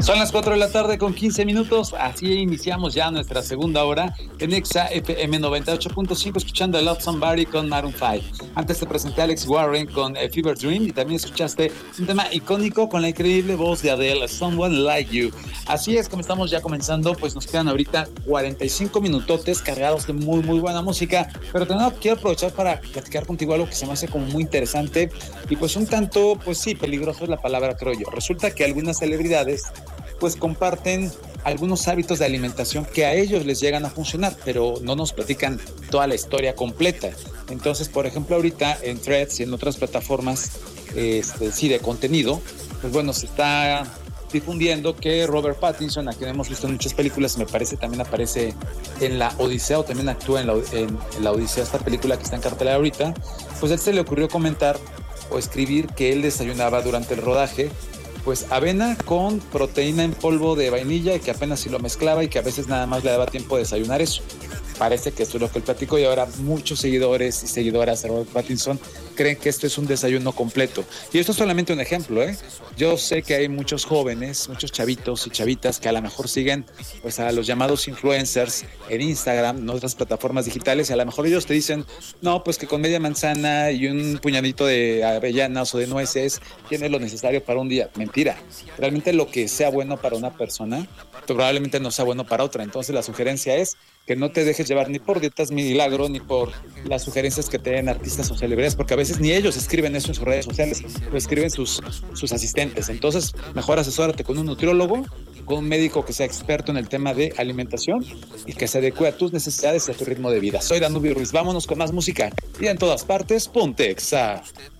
Son las 4 de la tarde con 15 minutos, así iniciamos ya nuestra segunda hora en Exa FM 98.5, escuchando a Love Somebody con Maroon 5. Antes te presenté a Alex Warren con Fever Dream y también escuchaste un tema icónico con la increíble voz de Adele, Someone Like You. Así es, como estamos ya comenzando, pues nos quedan ahorita 45 minutotes cargados de muy buena música, pero también quiero aprovechar para platicar contigo algo que se me hace como muy interesante y pues un tanto, pues sí, peligroso es la palabra, creo yo. Resulta que algunas celebridades pues comparten algunos hábitos de alimentación que a ellos les llegan a funcionar, pero no nos platican toda la historia completa. Entonces, por ejemplo, ahorita en Threads y en otras plataformas de contenido, pues bueno, se está difundiendo que Robert Pattinson, a quien hemos visto en muchas películas, me parece también aparece en La Odisea o también actúa en la Odisea, esta película que está en cartelera ahorita, pues a él se le ocurrió comentar o escribir que él desayunaba durante el rodaje pues avena con proteína en polvo de vainilla y que apenas si lo mezclaba y que a veces nada más le daba tiempo de desayunar eso. Parece que esto es lo que él platicó y ahora muchos seguidores y seguidoras de Robert Pattinson creen que esto es un desayuno completo. Y esto es solamente un ejemplo, ¿eh? Yo sé que hay muchos jóvenes, muchos chavitos y chavitas que a lo mejor siguen pues a los llamados influencers en Instagram, en otras plataformas digitales, y a lo mejor ellos te dicen, no, pues que con media manzana y un puñadito de avellanas o de nueces tienes lo necesario para un día. Mentira. Realmente lo que sea bueno para una persona probablemente no sea bueno para otra. Entonces la sugerencia es que no te dejes llevar ni por dietas milagro ni por las sugerencias que te den artistas o celebridades, porque a veces ni ellos escriben eso en sus redes sociales, lo escriben sus asistentes. Entonces, mejor asesórate con un nutriólogo, con un médico que sea experto en el tema de alimentación y que se adecue a tus necesidades y a tu ritmo de vida. Soy Danubio Ruiz, vámonos con más música y en todas partes, ponte Exa.